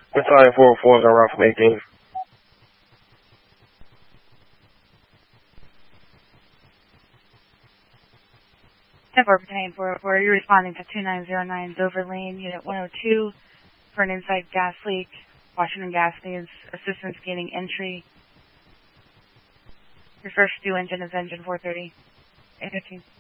Battalion 404 is on route from 18. Battalion 404, you're responding to 2909 Dover Lane, Unit 102, for an inside gas leak. Washington Gas needs assistance gaining entry. Your first due engine is engine 430, 815.